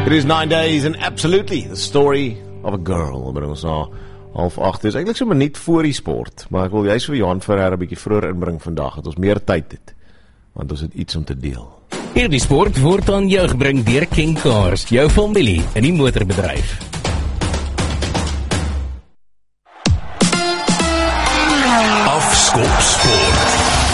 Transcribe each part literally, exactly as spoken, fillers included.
It is nine days and absolutely the story of a girl. Bring ons na half acht. Dit is eintlik so 'n minuut voor die sport, maar ek wil juist vir Johan Ferreira 'n bietjie vroeër inbring vandag, dat ons meer tyd het, want ons het iets om te deel. Hierdie sport word aan jou gebring deur King Cars, jou familie in die motorbedryf. Afskop Sport.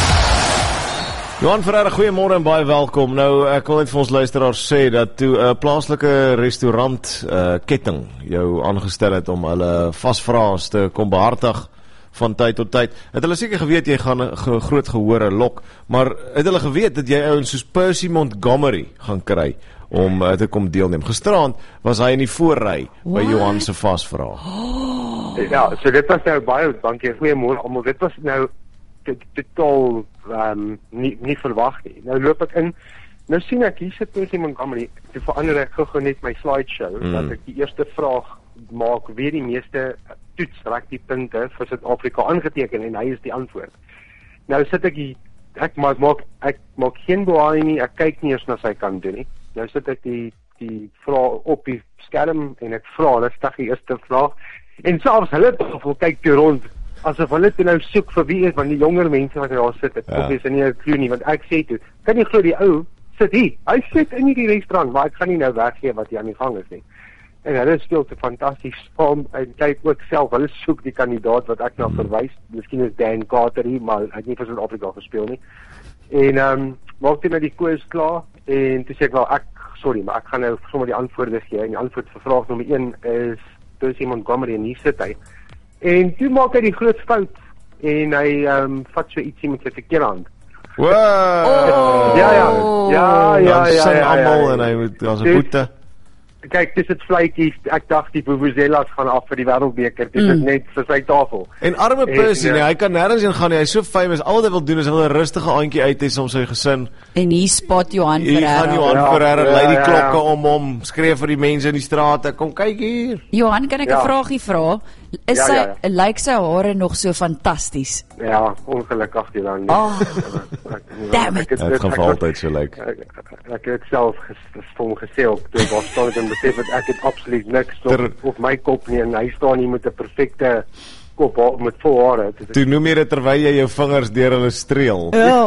Johan Ferreira, goeiemôre en baie welkom. Nou, ek wil net vir ons luisteraars sê dat toe 'n uh, plaaslike restaurant uh, ketting jou aangestel het om hulle vasvraes te kom behartig van tyd tot tyd, het hulle seker geweet jy gaan 'n ge groot gehore lok, maar het hulle geweet dat jy ouens soos Percy Montgomery gaan kry om uh, te kom deelneem. Gisterand was hy in die voorry by Johan se vasvraag. Oh. Ja, so dit was nou baie, dankie, goeiemôre almal. Dit was nou totaal um, nie, nie verwag nie. Nou loop ek in, nou sien ek, hier sit Percy Montgomery, toe verander ek gou net my slideshow, mm. dat ek die eerste vraag maak, weer die meeste toets, raak die punte vir Suid-Afrika aangeteken, en hy is die antwoord. Nou sit ek die, ek maak, maak, ek maak geen boei nie, ek kyk nie eens na sy kant doen nie. Nou sit ek die, die vraag op die skerm, en ek vraag, dit is die eerste vraag, en selfs hulle wil kyk toe rond, asof hulle toe nou soek vir wie is, want die jonger mense wat daar sit, het ja. Is nie 'n clue nie, want ek sê toe, kan jy glo die ou, sit hier, hy sit in die restaurant, maar ek gaan nie nou weggee wat hier aan die gang is nie. En hulle speel te fantasties spam, en kyk ook self, hulle soek die kandidaat wat ek nou hmm. verwys, miskien is Dan Carter hier, maar hy het nie vir Suid-Afrika gespeel nie. En um, maak toe nou die quiz klaar, en toe sê ek wel, ek, sorry, maar ek gaan nou sommer die antwoorde gee, en die antwoord vir vraag nommer een is Percy Montgomery, en hier sit hy. En toe maak hy die groot fout, en hy um, vat so ietsie met sy verkeerde hand. Wow! Oh. Ja, ja, ja, ja, ja, ja, ja, ja, en hy moet as 'n boete. Kyk, dis dit vletjies, ek dacht die vuvuzelas gaan af vir die wêreldbeker, dis mm. net vir sy tafel. En arme Percy, nee, hy kan nêrens heen gaan nie, hy is so famous, al wat hy wil doen is hy wil 'n rustige aandjie uit hê om sy gesin. En hier spot Johan Hier Ferreira. gaan Johan Ja, Ferreira, ja, lei die ja, klokke ja. om hom, skree vir die mense in die strate, kom kyk hier. Johan, kan ek 'n Ja. vraagie vra? Is Ja, sy, ja, ja. lyk sy hare nog so fantasties? Ja, ongelukkig die dan nie. Oh, Ek- damn ek it. het- Dit gaan ek vir was- altyd so lyk. Ek, ek, ek het self ges- vir hom gesê op toe waar staan ek en besef dat ek het absoluut niks op, Ter- op my kop nie, en hy staan hier met 'n perfekte kop ha- met vol hare. Dus Toe noem jy dit terwyl jy jou vingers deur hulle streel. Ja,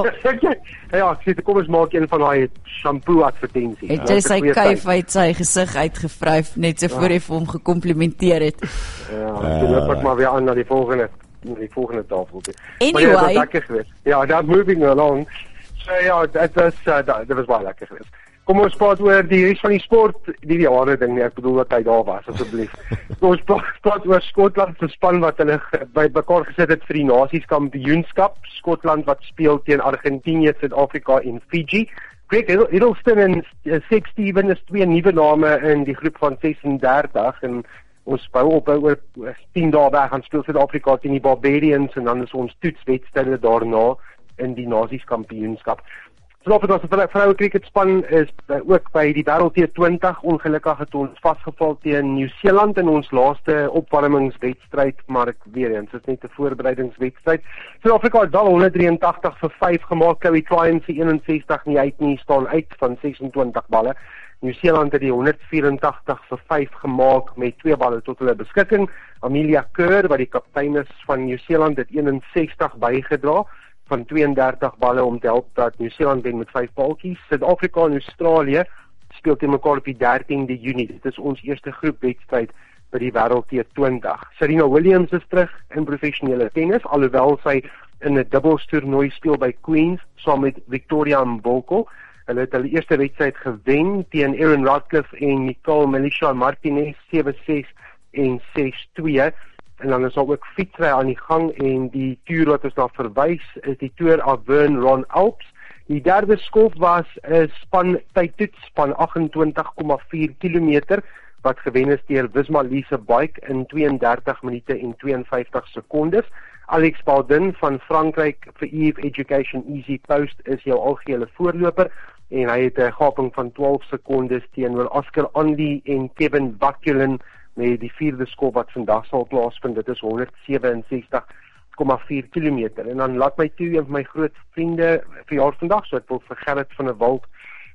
ja, ek sê kom ons maak een van daai shampoo advertensies. het jy sy kuif uit sy gesig uitgevryf, net so voor jy vir hom gekomplimenteer het. Ja, toe loop ek maar weer aan na die volgende na die volgende tafel toe. Maar Anyway. ja, dit was lekker geweest. Ja, dat moving along. So ja, dit was uh, dat, dit was baie lekker geweest. Kom ons praat oor die res van die sport, die die harde ding nie, ek bedoel dat hy daar was, asseblief. Kom ons praat, praat oor Skotland se span wat hulle ge- by mekaar gesit het vir die Nasies-kampioenskap. Skotland wat speel teen Argentinië, Suid-Afrika en Fiji. Greg Hiddleston en uh, Seth Steven is twee nuwe name in die groep van sesendertig, en ons bou op oor tien dae weg gaan speel Suid-Afrika teen die Barbadians, en dan is ons toetswedstryde daarna in die Nasies-kampioenskap. Suid-Afrika se vroue cricketspan is by, ook by die Wêreld T twintig, ongelukkig het ons vasgeval teen Nieu-Seeland in ons laaste opwarmingswedstryd, maar ek weer eens, dit is net 'n voorbereidingswedstryd. Suid-Afrika het wel honderddrieëntagtig vir vyf gemaak, Chloe Tryon se eenensestig nie uit nie, staan uit van sesentwintig balle. Nieu-Seeland het die honderdvyerentagtig vir vyf gemaak met twee balle tot hulle beskikking. Amelia Kerr, wat die kaptein is van Nieu-Seeland, het eenensestig bygedra van tweeëndertig balle om te help dat Nieu-Seeland wen met vyf balkies. Suid-Afrika en Australië speel teen mekaar op die dertiende Junie. Dit is ons eerste groepwedstryd by die Wêreld T twintig. Serena Williams is terug in professionele tennis, alhoewel sy in 'n dubbelstoernooi speel by Queens saam met Victoria Mboko. Hulle het hulle eerste wedstryd gewen teen Erin Radcliffe en Nicole Melisha Martinez sewe ses en ses twee. En dan is daar ook fietsry aan die gang, en die toer wat ons daar verwys is die Tour Auvergne Rhône Alps. Die derde skof was 'n span tydtoets span agentwintig komma vier kilometer wat gewen is deur Wisma Lease Bike in tweeëndertig minute en tweeënvyftig sekondes. Alex Baudin van Frankryk vir Eve Education Easy Post is jou algehele voorloper, en hy het 'n gaping van twaalf sekondes teenoor Oscar Andy en Kevin Bakulin met die vierde skof wat vandag sal plaasvind. Dit is honderdsewe-en-sestig komma vier kilometer. En dan laat my toe een van my groot vriende verjaar vandag, so ek wil vir Gerrit van der Walt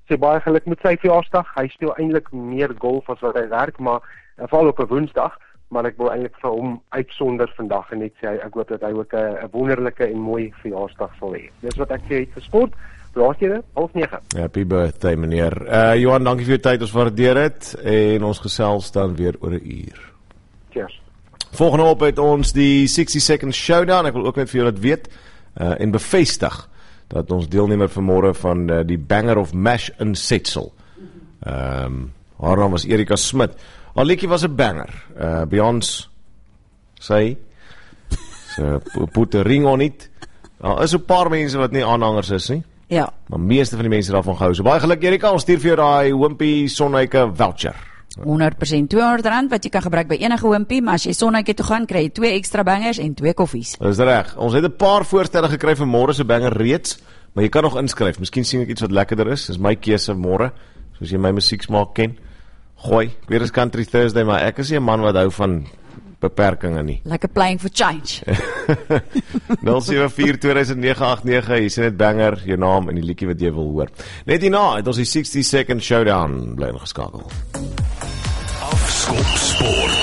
sê baie geluk met sy verjaarsdag. Hy speel eintlik meer golf as wat hy werk, maar uh, veral op 'n Woensdag, maar ek wil eintlik vir hom uitsonder vandag en net sê ek hoop dat hy ook 'n wonderlike en mooi verjaarsdag sal hê. Dis wat ek sê uit vir sport. Blaasjare, half nege. Happy birthday meneer. Uh, Johan, dankie vir jou tyd, ons waardeer dit en ons gesels dan weer oor 'n uur. Cheers. Volgende op het ons die sixty second showdown. Ek wil ook net vir julle dit weet uh, en bevestig dat ons deelnemer vanmôre van uh, die Banger of Mash in Setsel. Ehm um, haar naam was Erika Smit. Haar liedjie was 'n banger. Uh Beyoncé sê so put a ring on it. Daar is 'n paar mense wat nie aanhangers is nie. Ja. Maar meeste van die mense daarvan gehou. So baie geluk Erika, ons stuur vir jou daai Wimpy Sonnyke voucher. honderd persent tweehonderd rand wat jy kan gebruik by enige Wimpy, maar as jy Sonnyke toe gaan, kry jy twee ekstra bangers en twee koffies. Dis reg. Ons het 'n paar voorstelle gekry vir môre se banger reeds, maar jy kan nog inskryf. Miskien sien ek iets wat lekkerder is. Dis my keuse môre, soos jy my musieksmaak ken. Gooi. Ek weet dis Country Thursday, maar ek is nie 'n man wat hou van beperkings nie. Like a playing for change. nul sewe vier twee nege agt nege, jy sien net banger, jou naam en die liedjie wat jy wil hoor. Net hierna het ons die sixty second showdown bly ingeskakel. Afskop Sport.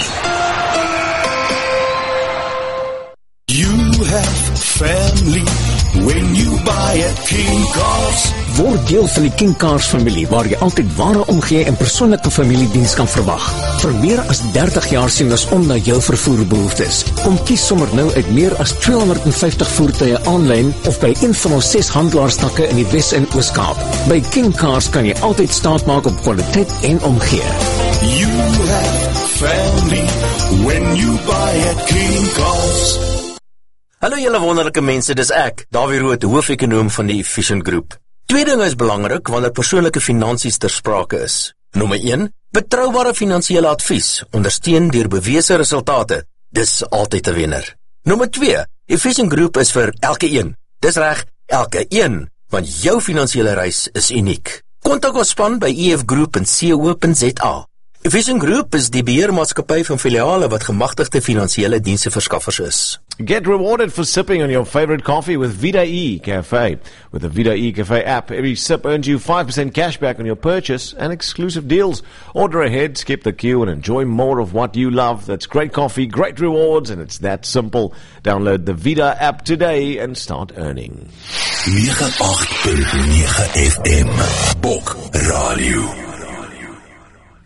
You have family when you buy a King Cars. Word deel van die King Cars familie, waar jy altyd ware omgee en persoonlike familiediens kan verwag. Vir meer as dertig jaar sien ons om na jou vervoerbehoeftes. Kom kies sommer nou uit meer as tweehonderd vyftig voertuie aanlyn of by een van ons ses handelaarstakke in die Wes- en Oos-Kaap. By King Cars kan jy altyd staat maak op kwaliteit en omgee. You have family when you buy a King Cars. Hallo julle wonderlike mense, dis ek, Dawie Rood, hoofekonoom van die Efficient Group. Twee dinge is belangrik wanneer persoonlike finansies ter sprake is. Nommer een, betroubare finansiële advies, ondersteun deur bewese resultate. Dis altyd 'n wenner. Nommer twee, Efficient Group is vir elke een. Dis reg, elke een, want jou finansiële reis is uniek. Kontak ons span by e f group punt co punt za. Efficient Group is die beheermaatskappy van filiale wat gemagtigde finansiële diensteverskaffers is. Get rewarded for sipping on your favorite coffee with Vida E Cafe. With the Vida E Cafe app, every sip earns you five percent cash back on your purchase and exclusive deals. Order ahead, skip the queue and enjoy more of what you love. That's great coffee, great rewards, and it's that simple. Download the Vida app today and start earning. nege agt punt nege F M Bok Radio.